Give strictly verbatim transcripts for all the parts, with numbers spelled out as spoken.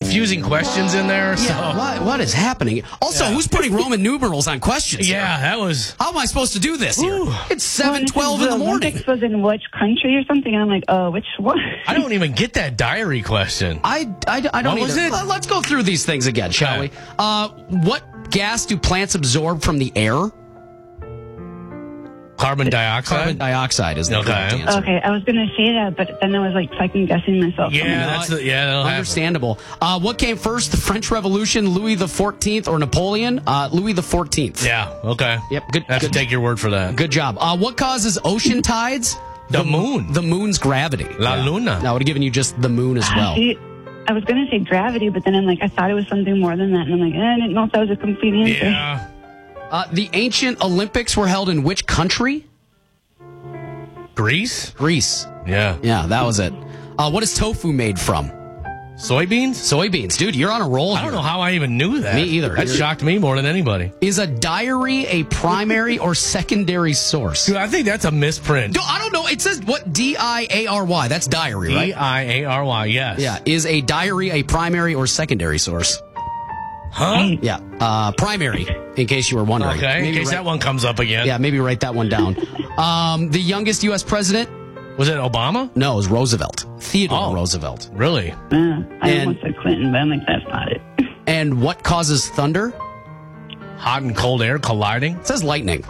confusing questions in there. So. Yeah, what, what is happening? Also, Yeah. who's putting Roman numerals on questions? Yeah, here? that was. How am I supposed to do this here? Ooh. It's seven twelve in the morning. Olympics was in which country or something? And I'm like, oh, which one? I don't even get that diary question. I, I, I don't What was either. it? Well, let's go through these things again, shall Okay. we? Uh, what gas do plants absorb from the air? Carbon dioxide. Carbon dioxide is the Okay. correct answer. Okay, I was going to say that, but then I was like second guessing myself. Yeah, that's the, yeah, that'll happen. Understandable. Uh, what came first, the French Revolution, Louis the fourteenth, or Napoleon? Uh, Louis the fourteenth. Yeah. Okay. Yep. Good. I have good, to take your word for that. good job. Uh, what causes ocean tides? The moon. The moon's gravity. La Luna. I would have given you just the moon as well. See, I was going to say gravity, but then I'm like, I thought it was something more than that. And I'm like, eh, I didn't know if that was a complete answer. Yeah. Uh, the ancient Olympics were held in which country? Greece. Greece. Yeah. Yeah, that was it. Uh, what is tofu made from? Soybeans. Soybeans. Dude, you're on a roll I don't here. know how I even knew that. Me either. That You're- shocked me more than anybody. Is a diary a primary or secondary source? Dude, I think that's a misprint. No, I don't know. It says what? D I A R Y. That's diary, D right? I A R Y. Yes. Yeah. Is a diary a primary or secondary source? Huh? Yeah. Uh, primary, in case you were wondering. Okay. In Maybe case write- that one comes up again. Yeah, maybe write that one down. um, the youngest U S president? Was it Obama? No, it was Roosevelt. Theodore Oh. Roosevelt. Really? Uh, I And- almost said Clinton, but I'm like, that's not it. And what causes thunder? Hot and cold air colliding? It says lightning.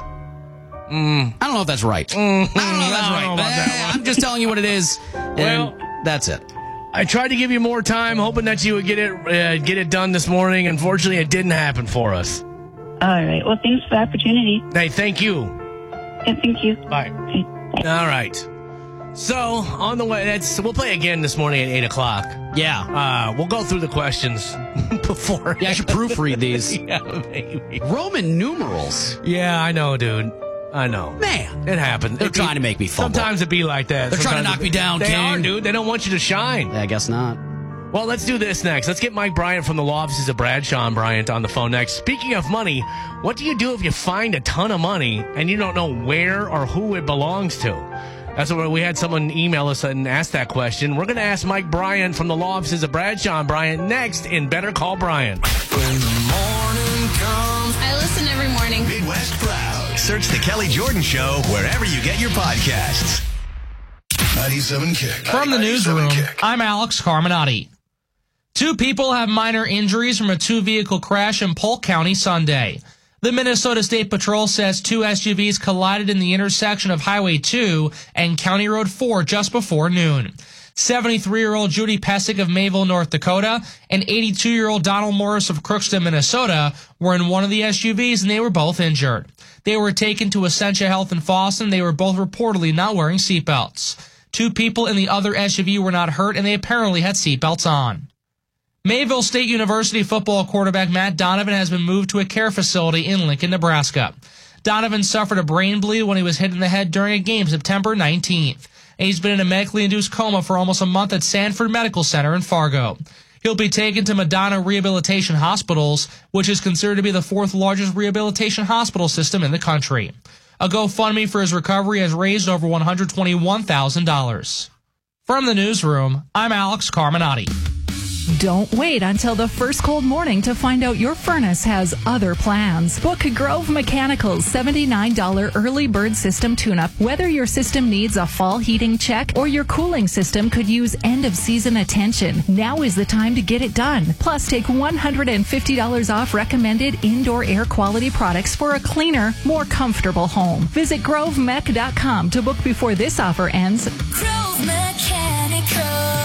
Mm. I don't know if that's right. Mm, I don't know if that's right. about that Eh, one. I'm just telling you what it is. And Well- that's it. I tried to give you more time, hoping that you would get it uh, get it done this morning. Unfortunately, it didn't happen for us. All right. Well, thanks for the opportunity. Hey, thank you. Yeah, thank you. Bye. Okay. All right. So on the way, that's we'll play again this morning at eight o'clock. Yeah. Uh, we'll go through the questions before. Yeah, I should proofread these. Yeah, maybe. Roman numerals. Yeah, I know, dude. I know. Man. It happens. They're It- trying to make me fumble. Sometimes it be like that. They're trying to Sometimes knock it- me down, They King. are, dude. They don't want you to shine. I guess not. Well, let's do this next. Let's get Mike Bryant from the law offices of Bradshaw and Bryant on the phone next. Speaking of money, what do you do if you find a ton of money and you don't know where or who it belongs to? That's what we had someone email us and ask that question. We're going to ask Mike Bryant from the law offices of Bradshaw and Bryant next in Better Call Bryant. When the morning comes, I listen every morning. Midwest Proud. Search The Kelly Jordan Show wherever you get your podcasts. ninety-seven Kick. From the ninety-seven newsroom, Kick. I'm Alex Carminati. Two people have minor injuries from a two-vehicle crash in Polk County Sunday. The Minnesota State Patrol says two S U Vs collided in the intersection of Highway two and County Road four just before noon. seventy-three-year-old Judy Pesic of Mayville, North Dakota, and eighty-two-year-old Donald Morris of Crookston, Minnesota, were in one of the S U Vs and they were both injured. They were taken to Essentia Health in Fosston. They were both reportedly not wearing seatbelts. Two people in the other S U V were not hurt and they apparently had seatbelts on. Mayville State University football quarterback Matt Donovan has been moved to a care facility in Lincoln, Nebraska. Donovan suffered a brain bleed when he was hit in the head during a game September nineteenth. And he's been in a medically induced coma for almost a month at Sanford Medical Center in Fargo. He'll be taken to Madonna Rehabilitation Hospitals, which is considered to be the fourth largest rehabilitation hospital system in the country. A GoFundMe for his recovery has raised over one hundred twenty-one thousand dollars. From the newsroom, I'm Alex Carminati. Don't wait until the first cold morning to find out your furnace has other plans. Book Grove Mechanical's seventy-nine dollars early bird system tune-up. Whether your system needs a fall heating check or your cooling system could use end-of-season attention, now is the time to get it done. Plus, take one hundred fifty dollars off recommended indoor air quality products for a cleaner, more comfortable home. Visit grove mech dot com to book before this offer ends. Grove Mechanical.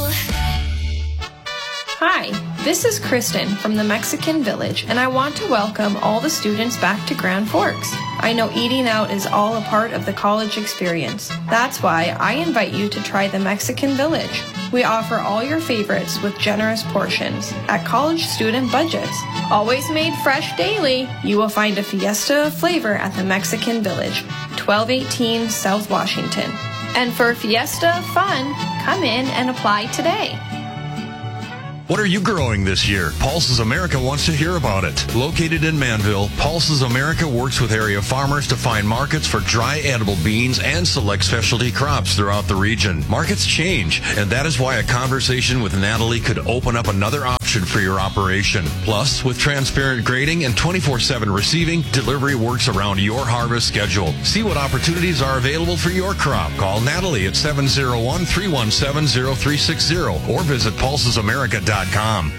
Hi, this is Kristen from the Mexican Village, and I want to welcome all the students back to Grand Forks. I know eating out is all a part of the college experience. That's why I invite you to try the Mexican Village. We offer all your favorites with generous portions at college student budgets. Always made fresh daily, you will find a fiesta of flavor at the Mexican Village, twelve eighteen South Washington. And for Fiesta Fun, come in and apply today. What are you growing this year? Pulses America wants to hear about it. Located in Manville, Pulses America works with area farmers to find markets for dry edible beans and select specialty crops throughout the region. Markets change, and that is why a conversation with Natalie could open up another option option for your operation. Plus, with transparent grading and twenty-four seven receiving, delivery works around your harvest schedule. See what opportunities are available for your crop. Call Natalie at seven oh one, three one seven, oh three six oh or visit pulses america dot com.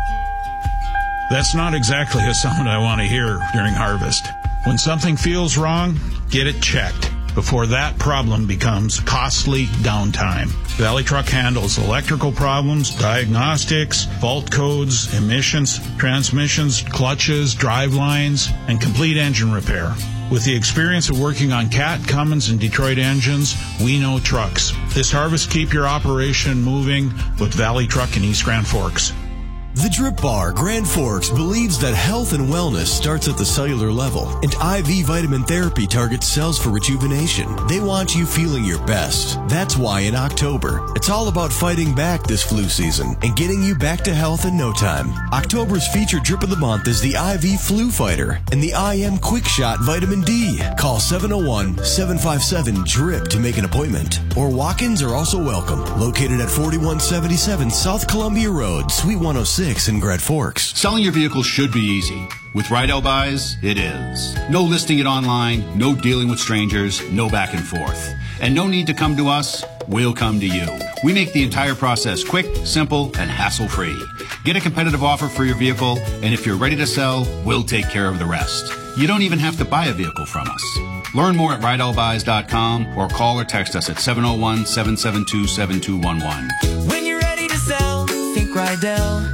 That's not exactly a sound I want to hear during harvest. When something feels wrong, get it checked before that problem becomes costly downtime. Valley Truck handles electrical problems, diagnostics, fault codes, emissions, transmissions, clutches, drive lines, and complete engine repair. With the experience of working on Cat, Cummins, and Detroit engines, we know trucks. This harvest, keep your operation moving with Valley Truck in East Grand Forks. The Drip Bar Grand Forks believes that health and wellness starts at the cellular level, and I V vitamin therapy targets cells for rejuvenation. They want you feeling your best. That's why in October, it's all about fighting back this flu season and getting you back to health in no time. October's featured drip of the month is the I V Flu Fighter and the I M Quick Shot Vitamin D. Call seven oh one, seven five seven, D R I P to make an appointment. Or walk-ins are also welcome. Located at forty-one seventy-seven South Columbia Road, Suite one oh six. In Grand Forks. Selling your vehicle should be easy. With Rydell Buys, it is. No listing it online, no dealing with strangers, no back and forth. And no need to come to us, we'll come to you. We make the entire process quick, simple, and hassle-free. Get a competitive offer for your vehicle, and if you're ready to sell, we'll take care of the rest. You don't even have to buy a vehicle from us. Learn more at rydell buys dot com or call or text us at seven oh one, seven seven two, seven two one one. When you're ready to sell, think Rydell.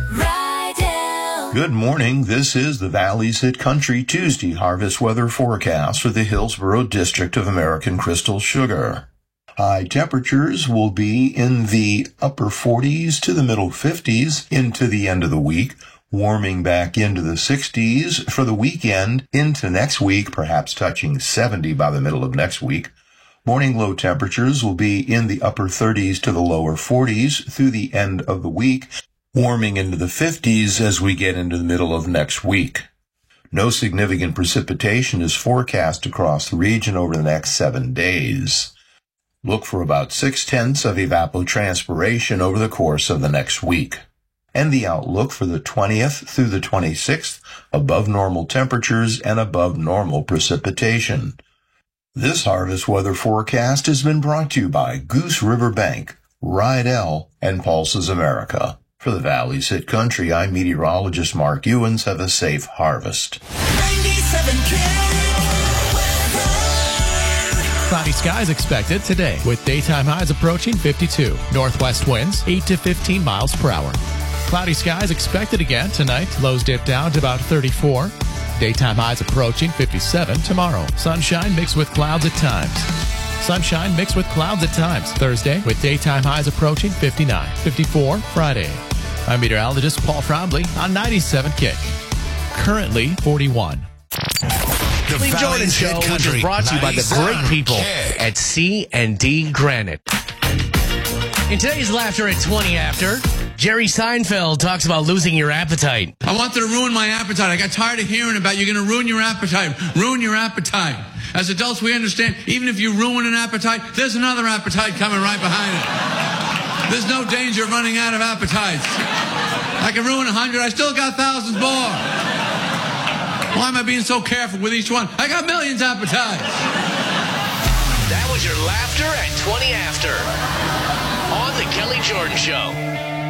Rydell. Good morning. This is the Valley's Hit Country Tuesday harvest weather forecast for the Hillsborough District of American Crystal Sugar. High temperatures will be in the upper forties to the middle fifties into the end of the week, warming back into the sixties for the weekend into next week, perhaps touching seventy by the middle of next week. Morning low temperatures will be in the upper thirties to the lower forties through the end of the week, warming into the fifties as we get into the middle of next week. No significant precipitation is forecast across the region over the next seven days. Look for about six-tenths of evapotranspiration over the course of the next week. And the outlook for the twentieth through the twenty-sixth, above normal temperatures and above normal precipitation. This harvest weather forecast has been brought to you by Goose River Bank, Rydell, and Pulses America. For the Valley's Hit Country, I'm meteorologist Mark Ewens. Have a safe harvest. ninety-seven Cloudy skies expected today with daytime highs approaching fifty-two. Northwest winds eight to fifteen miles per hour. Cloudy skies expected again tonight. Lows dip down to about thirty-four. Daytime highs approaching fifty-seven tomorrow. Sunshine mixed with clouds at times. Sunshine mixed with clouds at times. Thursday with daytime highs approaching fifty-nine. fifty-four Friday. I'm meteorologist Paul Trombley on ninety-seven Kick. Currently forty-one. The Lee Jordan Valley's Show, Hit which Country, is brought to you by the great ninety-seven people K. at C and D Granite. In today's Laughter at twenty after, Jerry Seinfeld talks about losing your appetite. I wanted to ruin my appetite. I got tired of hearing about you're going to ruin your appetite. Ruin your appetite. As adults, we understand even if you ruin an appetite, there's another appetite coming right behind it. There's no danger of running out of appetites. I can ruin a hundred. I still got thousands more. Why am I being so careful with each one? I got millions of appetites. That was your Laughter at twenty after on the Kelly Jordan Show.